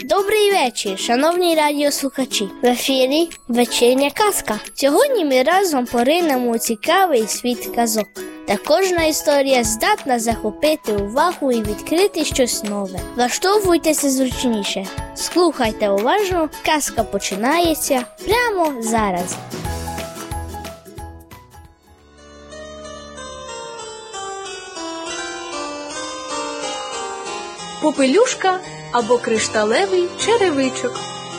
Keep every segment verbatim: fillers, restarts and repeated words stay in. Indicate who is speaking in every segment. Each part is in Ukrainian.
Speaker 1: Добрий вечір, шановні радіослухачі. В ефірі вечірня казка. Сьогодні ми разом поринемо у цікавий світ казок. Та кожна історія здатна захопити увагу і відкрити щось нове. Влаштовуйтеся зручніше. Слухайте уважно, казка починається прямо зараз.
Speaker 2: Попелюшка або кришталевий черевичок.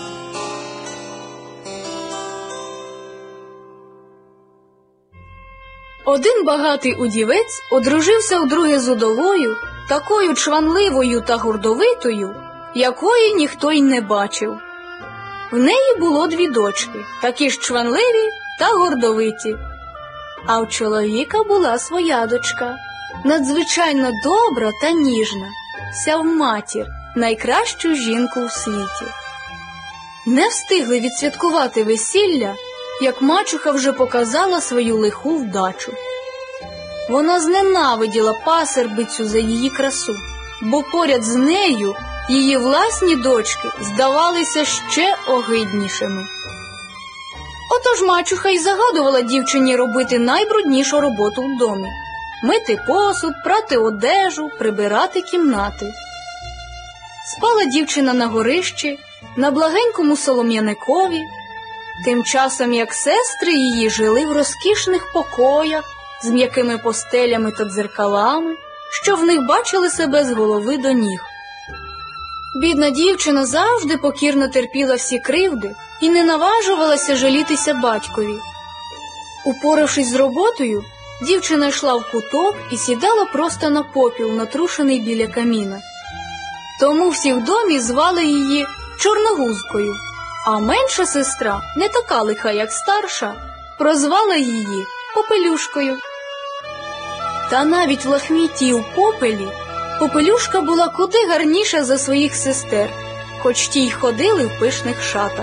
Speaker 2: Один багатий удівець одружився вдруге з удовою, такою чванливою та гордовитою, якої ніхто й не бачив. В неї було дві дочки, такі ж чванливі та гордовиті. А в чоловіка була своя дочка, надзвичайно добра та ніжна, ся в матір, найкращу жінку у світі. Не встигли відсвяткувати весілля, як мачуха вже показала свою лиху вдачу. Вона зненавиділа пасербицю за її красу, бо поряд з нею її власні дочки здавалися ще огиднішими. Отож мачуха й загадувала дівчині робити найбруднішу роботу в домі – мити посуд, прати одежу, прибирати кімнати. Спала дівчина на горищі, на благенькому солом'яникові, тим часом як сестри її жили в розкішних покоях з м'якими постелями та дзеркалами, що в них бачили себе з голови до ніг. Бідна дівчина завжди покірно терпіла всі кривди і не наважувалася жалітися батькові. Упоравшись з роботою, дівчина йшла в куток і сідала просто на попіл, натрушений біля каміна. Тому всі в домі звали її Чорногузкою, а менша сестра, не така лиха, як старша, прозвала її Попелюшкою. Та навіть в лахмітті й у попелі Попелюшка була куди гарніша за своїх сестер, хоч ті й ходили в пишних шатах.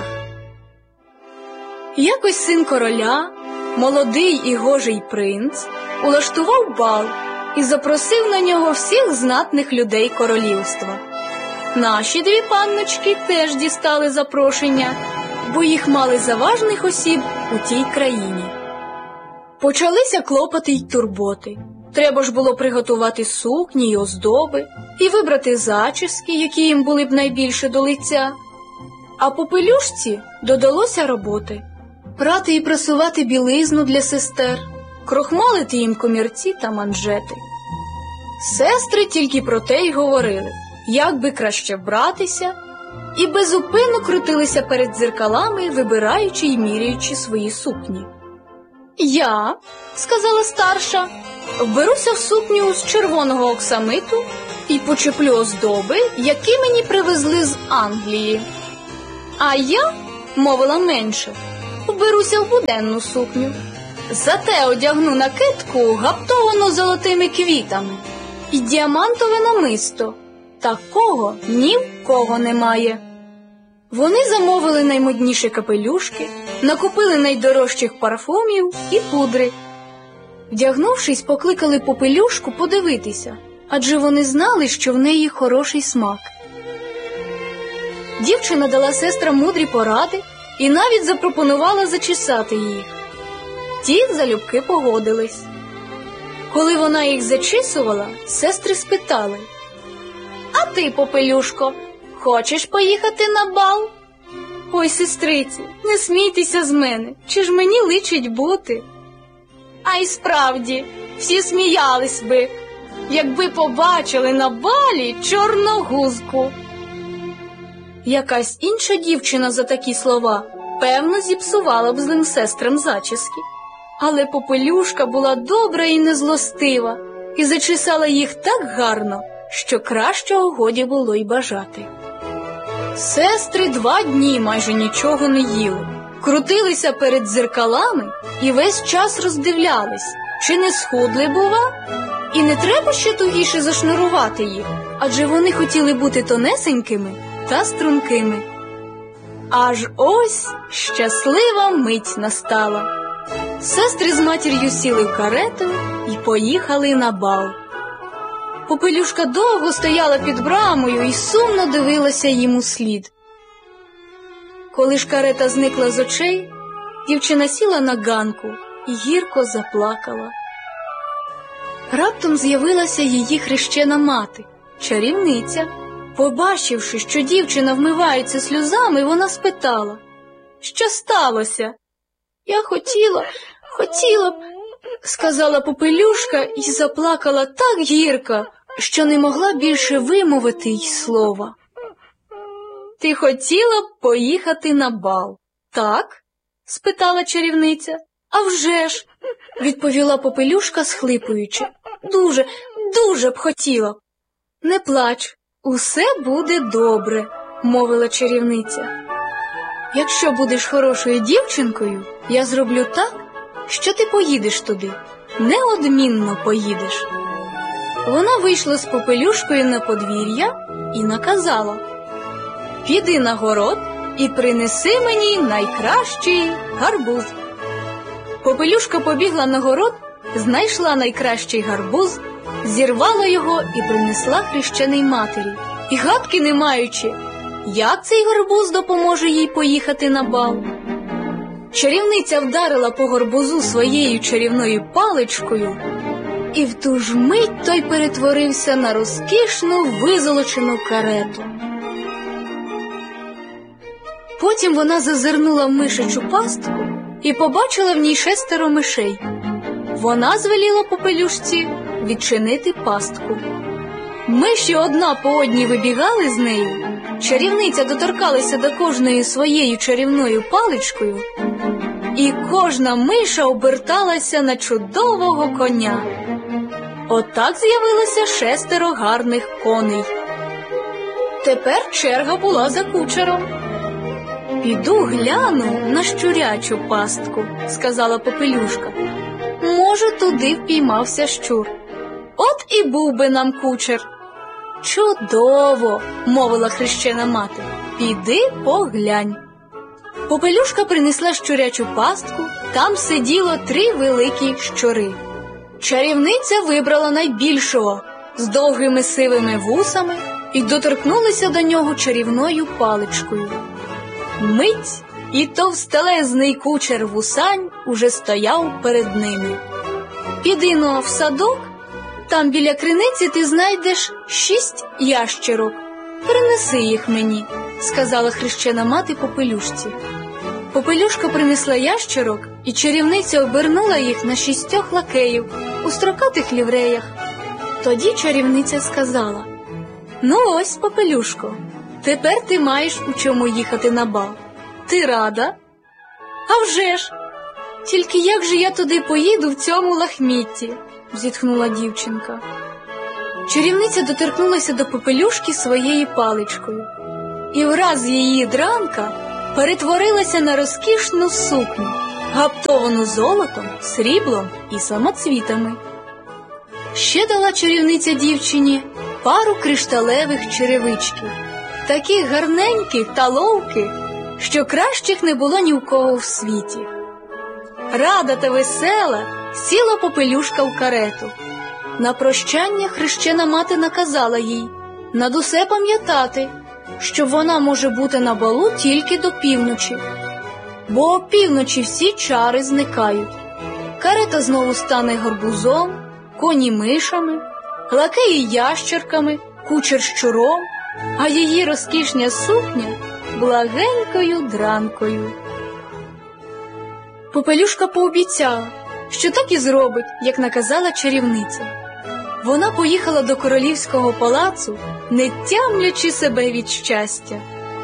Speaker 2: Якось син короля, молодий і гожий принц, улаштував бал і запросив на нього всіх знатних людей королівства. Наші дві панночки теж дістали запрошення, бо їх мали за важних осіб у тій країні. Почалися клопоти й турботи. Треба ж було приготувати сукні й оздоби, і вибрати зачіски, які їм були б найбільше до лиця. А Попелюшці додалося роботи – прати і прасувати білизну для сестер, крохмалити їм комірці та манжети. Сестри тільки про те й говорили, як би краще вбратися, і безупинно крутилися перед дзеркалами, вибираючи й міряючи свої сукні. «Я, – сказала старша, – вберуся в сукню з червоного оксамиту і почеплю оздоби, які мені привезли з Англії. А я, – мовила менша, – вберуся в буденну сукню. Зате одягну накидку, гаптовану золотими квітами, і діамантове намисто. Такого ні в кого немає». Вони замовили наймодніші капелюшки, накупили найдорожчих парфумів і пудри. Вдягнувшись, покликали Попелюшку подивитися, адже вони знали, що в неї хороший смак. Дівчина дала сестрам мудрі поради і навіть запропонувала зачесати їх. Ті залюбки погодились. Коли вона їх зачісувала, сестри спитали: «А ти, Попелюшко, хочеш поїхати на бал?» «Ой, сестриці, не смійтеся з мене, чи ж мені личить бути?» А й справді, всі сміялись би, якби побачили на балі Чорногузку. Якась інша дівчина за такі слова, певно, зіпсувала б злим сестрам зачіски. Але Попелюшка була добра і незлостива, і зачесала їх так гарно, що кращого годі було й бажати. Сестри два дні майже нічого не їли, крутилися перед дзеркалами і весь час роздивлялись, чи не схудли, бува, і не треба ще тугіше зашнурувати їх, адже вони хотіли бути тонесенькими та стрункими. Аж ось щаслива мить настала. Сестри з матір'ю сіли в карету і поїхали на бал. Попелюшка довго стояла під брамою і сумно дивилася їм услід. Коли ж карета зникла з очей, дівчина сіла на ганку і гірко заплакала. Раптом з'явилася її хрещена мати, чарівниця. Побачивши, що дівчина вмивається сльозами, вона спитала: «Що сталося?» «Я хотіла, хотіла б», – сказала Попелюшка і заплакала так гірко, що не могла більше вимовити й слова. «Ти хотіла б поїхати на бал, так?» – спитала чарівниця. «А вже ж», – відповіла Попелюшка, схлипуючи. «Дуже, дуже б хотіла». «Не плач, усе буде добре», – мовила чарівниця. «Якщо будеш хорошою дівчинкою, я зроблю так, що ти поїдеш туди, неодмінно поїдеш». Вона вийшла з Попелюшкою на подвір'я і наказала: «Піди на город і принеси мені найкращий гарбуз». Попелюшка побігла на город, знайшла найкращий гарбуз, зірвала його і принесла хрещеній матері. І гадки не маючи, як цей гарбуз допоможе їй поїхати на бал. Чарівниця вдарила по гарбузу своєю чарівною паличкою, і в ту ж мить той перетворився на розкішну визолочену карету. Потім вона зазирнула в мишачу пастку і побачила в ній шестеро мишей. Вона звеліла Попелюшці відчинити пастку. Миші одна по одній вибігали з нею, чарівниця доторкалася до кожної своєю чарівною паличкою, і кожна миша оберталася на чудового коня. Отак з'явилося шестеро гарних коней. Тепер черга була за кучером. «Піду гляну на щурячу пастку», – сказала Попелюшка. «Може, туди впіймався щур. От і був би нам кучер». «Чудово!» – мовила хрещена мати. «Піди поглянь». Попелюшка принесла щурячу пастку, там сиділо три великі щури. Чарівниця вибрала найбільшого, з довгими сивими вусами, і доторкнулася до нього чарівною паличкою. Мить, і товстелезний кучер вусань уже стояв перед ними. «Піди-но в садок, там біля криниці ти знайдеш шість ящерок. Принеси їх мені», – сказала хрещена мати Попелюшці. Попелюшка принесла ящерок, і чарівниця обернула їх на шістьох лакеїв у строкатих лівреях. Тоді чарівниця сказала: «Ну ось, Попелюшко, тепер ти маєш у чому їхати на бал. Ти рада?» «А вже ж! Тільки як же я туди поїду в цьому лахмітті?» – зітхнула дівчинка. Чарівниця доторкнулася до Попелюшки своєю паличкою, і враз її дранка перетворилася на розкішну сукню, гаптовану золотом, сріблом і самоцвітами. Ще дала чарівниця дівчині пару кришталевих черевичків, таких гарненьких та ловких, що кращих не було ні в кого в світі. Рада та весела сіла Попелюшка в карету. На прощання хрещена мати наказала їй над усе пам'ятати, що вона може бути на балу тільки до півночі, бо опівночі всі чари зникають. Карета знову стане гарбузом, коні мишами, лакеї ящерками, кучер щуром, а її розкішня сукня благенькою дранкою. Попелюшка пообіцяла, що так і зробить, як наказала чарівниця. Вона поїхала до королівського палацу, не тямлячи себе від щастя.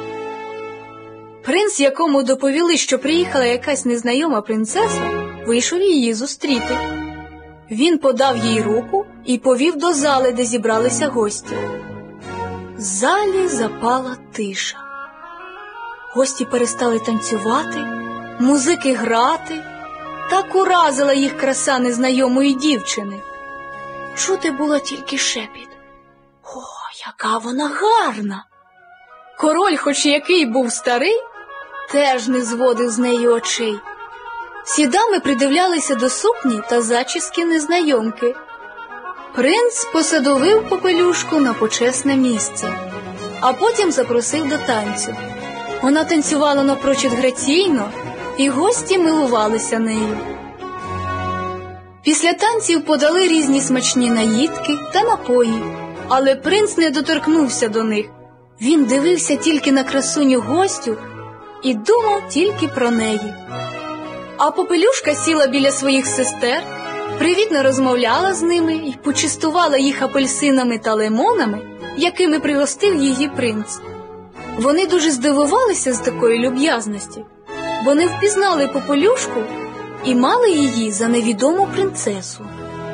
Speaker 2: Принц, якому доповіли, що приїхала якась незнайома принцеса, вийшов її зустріти. Він подав їй руку і повів до зали, де зібралися гості. В залі запала тиша. Гості перестали танцювати, музики грати. Так уразила їх краса незнайомої дівчини. Чути було тільки шепіт: «О, яка вона гарна!» Король, хоч який був старий, теж не зводив з неї очей. Всі дами придивлялися до сукні та зачіски незнайомки. Принц посадовив Попелюшку на почесне місце, а потім запросив до танцю. Вона танцювала напрочуд граційно, і гості милувалися нею. Після танців подали різні смачні наїдки та напої, але принц не доторкнувся до них. Він дивився тільки на красуню гостю і думав тільки про неї. А Попелюшка сіла біля своїх сестер, привітно розмовляла з ними і почастувала їх апельсинами та лимонами, якими пригостив її принц. Вони дуже здивувалися з такої люб'язності, бо не впізнали Попелюшку і мали її за невідому принцесу.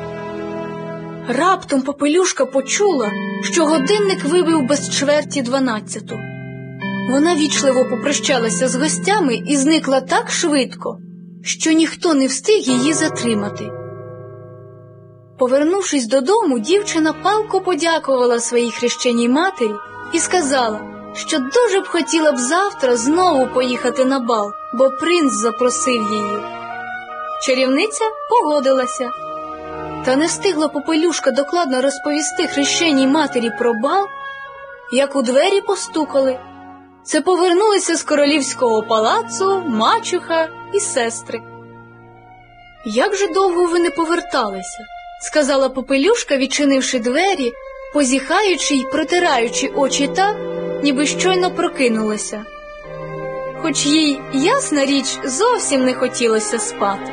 Speaker 2: Раптом Попелюшка почула, що годинник вибив без чверті дванадцяту. Вона вічливо попрощалася з гостями і зникла так швидко, що ніхто не встиг її затримати. Повернувшись додому, дівчина палко подякувала своїй хрещеній матері і сказала, що дуже б хотіла б завтра знову поїхати на бал, бо принц запросив її. Чарівниця погодилася. Та не встигла Попелюшка докладно розповісти хрещеній матері про бал, як у двері постукали. Це повернулися з королівського палацу мачуха і сестри. «Як же довго ви не поверталися?» – сказала Попелюшка, відчинивши двері, позіхаючи й протираючи очі так, ніби щойно прокинулася. Хоч їй, ясна річ, зовсім не хотілося спати.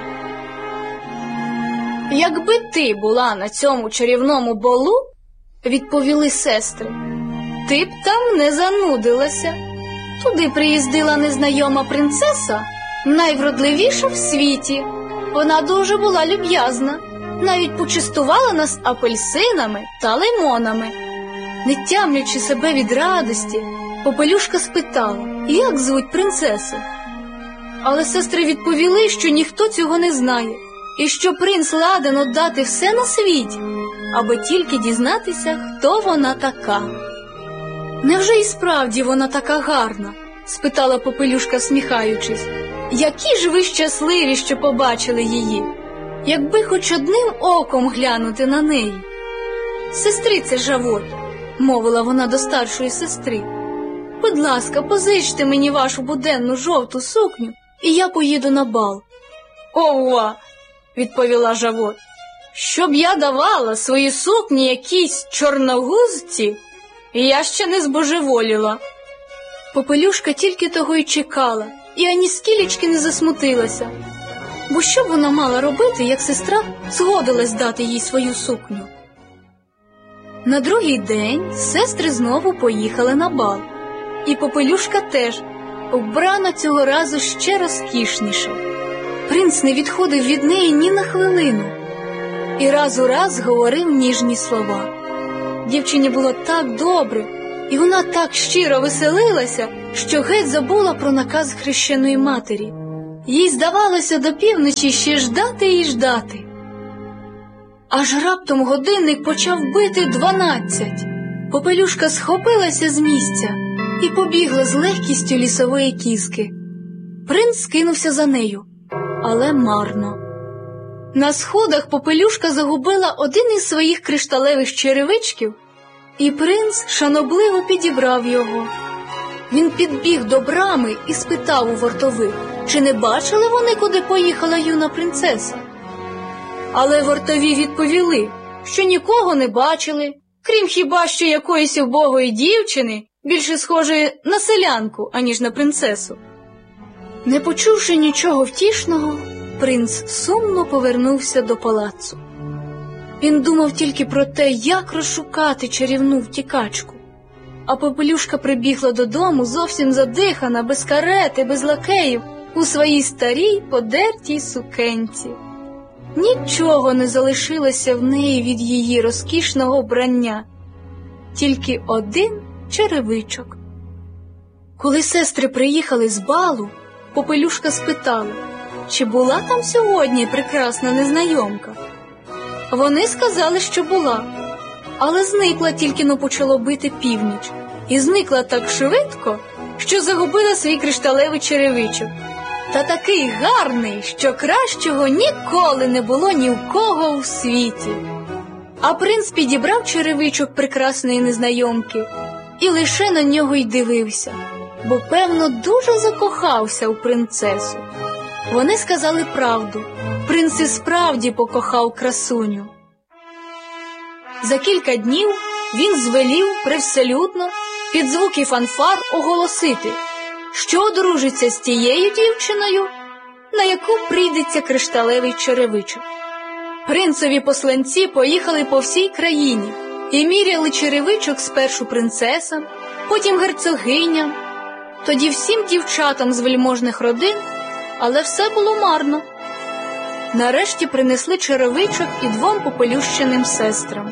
Speaker 2: «Якби ти була на цьому чарівному балу, – відповіли сестри, – ти б там не занудилася. Туди приїздила незнайома принцеса, найвродливіша в світі. Вона дуже була люб'язна, навіть почастувала нас апельсинами та лимонами». Не тямлячи себе від радості, Попелюшка спитала, як звуть принцесу. Але сестри відповіли, що ніхто цього не знає, і що принц ладен отдати все на світі, аби тільки дізнатися, хто вона така. «Невже і справді вона така гарна?» – спитала Попелюшка, сміхаючись. «Які ж ви щасливі, що побачили її! Якби хоч одним оком глянути на неї!» «Сестрице Жавот», – мовила вона до старшої сестри, – «будь ласка, позичте мені вашу буденну жовту сукню, і я поїду на бал». «Ова!» – відповіла Жавот. «Щоб я давала свої сукні якійсь чорногузці, я ще не збожеволіла». Попелюшка тільки того й чекала, і ані скілечки не засмутилася. Бо що б вона мала робити, як сестра згодилась дати їй свою сукню? На другий день сестри знову поїхали на бал. І Попелюшка теж, вбрана цього разу ще розкішніше. Принц не відходив від неї ні на хвилину і раз у раз говорив ніжні слова. Дівчині було так добре, і вона так щиро веселилася, що геть забула про наказ хрещеної матері. Їй здавалося до півночі ще ждати і ждати. Аж раптом годинник почав бити дванадцять. Попелюшка схопилася з місця і побігла з легкістю лісової кізки. Принц скинувся за нею, але марно. На сходах Попелюшка загубила один із своїх кришталевих черевичків, і принц шанобливо підібрав його. Він підбіг до брами і спитав у вартових, чи не бачили вони, куди поїхала юна принцеса. Але вартові відповіли, що нікого не бачили, крім хіба що якоїсь убогої дівчини, більше схожої на селянку, аніж на принцесу. Не почувши нічого втішного, принц сумно повернувся до палацу. Він думав тільки про те, як розшукати чарівну втікачку. А Попелюшка прибігла додому зовсім задихана, без карети, без лакеїв, у своїй старій подертій сукенці. Нічого не залишилося в неї від її розкішного вбрання, тільки один черевичок. Коли сестри приїхали з балу, Попелюшка спитала, чи була там сьогодні прекрасна незнайомка. Вони сказали, що була, але зникла тільки-но почало бити північ, і зникла так швидко, що загубила свій кришталевий черевичок. Та такий гарний, що кращого ніколи не було ні в кого у світі. А принц підібрав черевичок прекрасної незнайомки і лише на нього й дивився, бо, певно, дуже закохався у принцесу. Вони сказали правду. Принц і справді покохав красуню. За кілька днів він звелів привселюдно під звуки фанфар оголосити, що одружиться з тією дівчиною, на яку прийдеться кришталевий черевичок. Принцеві посланці поїхали по всій країні і міряли черевичок спершу принцесам, потім герцогиням, тоді всім дівчатам з вельможних родин, але все було марно. Нарешті принесли черевичок і двом попелющеним сестрам.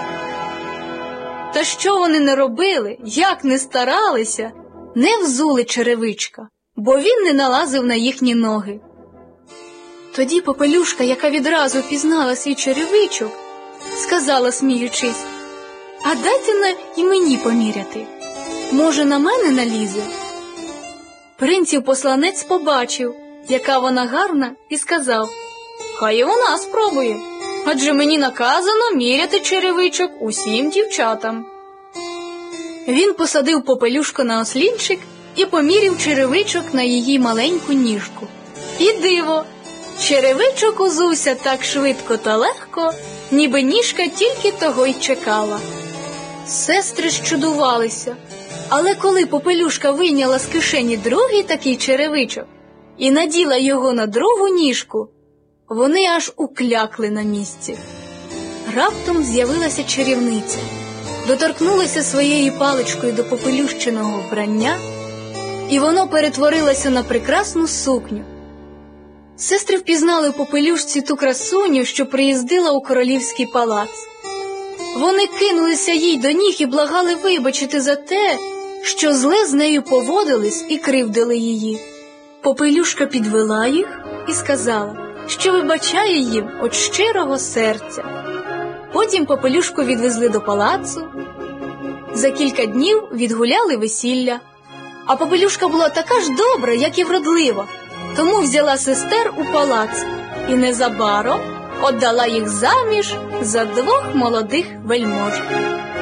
Speaker 2: Та що вони не робили, як не старалися, не взули черевичка, бо він не налазив на їхні ноги. Тоді попелюшка, яка відразу впізнала свій черевичок, сказала, сміючись: «А дайте на і мені поміряти. Може, на мене налізе?» Принців посланець побачив, яка вона гарна, і сказав: «Хай і вона спробує, адже мені наказано міряти черевичок усім дівчатам». Він посадив попелюшку на ослінчик і поміряв черевичок на її маленьку ніжку. І диво! Черевичок узувся так швидко та легко, ніби ніжка тільки того й чекала. Сестри щудувалися, але коли попелюшка вийняла з кишені другий такий черевичок і наділа його на другу ніжку, вони аж уклякли на місці. Раптом з'явилася чарівниця, доторкнулася своєю паличкою до попелющеного вбрання, і воно перетворилося на прекрасну сукню. Сестри впізнали у попелюшці ту красуню, що приїздила у королівський палац. Вони кинулися їй до ніг і благали вибачити за те, що зле з нею поводились і кривдили її. Попелюшка підвела їх і сказала, що вибачає їм від щирого серця. Потім попелюшку відвезли до палацу. За кілька днів відгуляли весілля. А попелюшка була така ж добра, як і вродлива, тому взяла сестер у палац і незабаром отдала їх заміж за двох молодих вельмож.